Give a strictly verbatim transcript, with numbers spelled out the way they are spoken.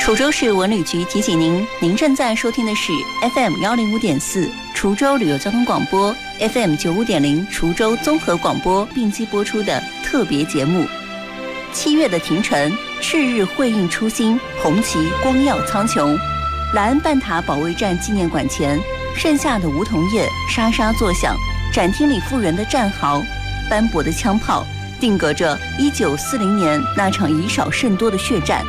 滁州市文旅局提醒您，您正在收听的是 F M 幺零五点四滁州旅游交通广播 ，F M 九五点零滁州综合广播并机播出的特别节目。七月的庭城，赤日辉映初心，红旗光耀苍穹。莱恩半塔保卫战纪念馆前，盛夏的梧桐叶沙沙作响，展厅里复原的战壕，斑驳的枪炮，定格着一九四零年那场以少胜多的血战。